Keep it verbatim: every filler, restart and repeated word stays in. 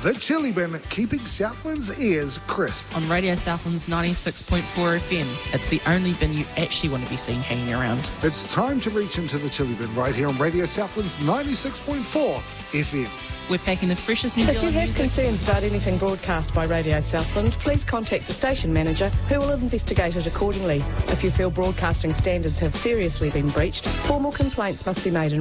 The Chili Bin, keeping Southland's ears crisp. On Radio Southland's ninety-six point four F M. It's the only bin you actually want to be seen hanging around. It's time to reach into the Chili Bin right here on Radio Southland's ninety-six point four F M. We're packing the freshest New If Zealand you have music. concerns about anything broadcast by Radio Southland, please contact the station manager, who will investigate it accordingly. If you feel broadcasting standards have seriously been breached, formal complaints must be made in